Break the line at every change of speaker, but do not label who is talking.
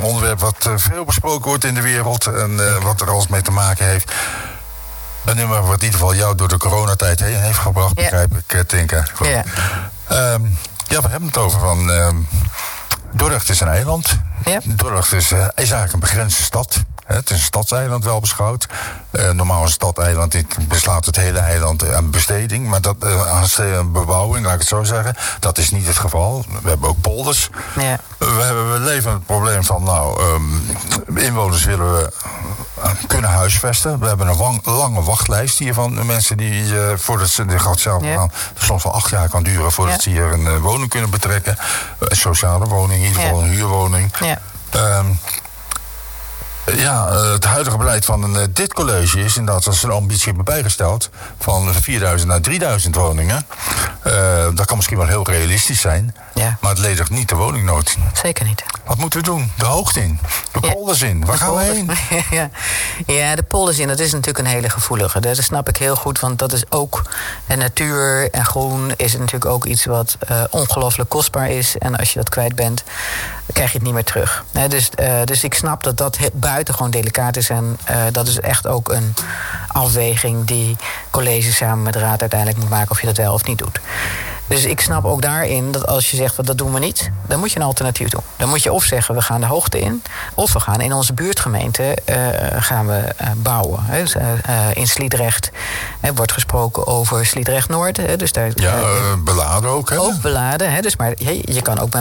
onderwerp wat veel besproken wordt in de wereld en wat er alles mee te maken heeft. Een nummer wat in ieder geval jou door de coronatijd heen heeft gebracht, begrijp ik, Tinka.
Ja.
We hebben het over van... Dordrecht is een eiland.
Ja.
Dordrecht is eigenlijk een begrensde stad. Het is een stadseiland wel beschouwd. Normaal een stad-eiland beslaat het hele eiland aan besteding. Maar dat aan bebouwing, laat ik het zo zeggen. Dat is niet het geval. We hebben ook polders.
Ja.
We leven het probleem van... inwoners willen we kunnen huisvesten. We hebben een lange wachtlijst hier van mensen die... voordat ze de gat zelf gaan... soms wel 8 jaar kan duren voordat ze hier een woning kunnen betrekken. Een sociale woning, in ieder geval een huurwoning.
Ja.
Het huidige beleid van dit college is inderdaad, als ze een ambitie hebben bijgesteld, van 4000 naar 3000 woningen. Dat kan misschien wel heel realistisch zijn, maar het ledigt niet de woningnood.
Zeker niet.
Wat moeten we doen? De hoogte in, de polders in. Waar gaan we heen?
Ja, de polders in, dat is natuurlijk een hele gevoelige. Dat snap ik heel goed, want dat is ook... En natuur en groen is natuurlijk ook iets wat ongelooflijk kostbaar is. En als je dat kwijt bent, dan krijg je het niet meer terug. Dus ik snap dat dat buitengewoon delicaat is. En dat is echt ook een afweging die college samen met de raad uiteindelijk moet maken of je dat wel of niet doet. Dus ik snap ook daarin dat als je zegt, dat doen we niet, dan moet je een alternatief doen. Dan moet je of zeggen, we gaan de hoogte in, of we gaan in onze buurtgemeente gaan we bouwen. In Sliedrecht wordt gesproken over Sliedrecht Noord. Dus daar,
Beladen ook, hè?
Ook Beladen. Dus maar je kan ook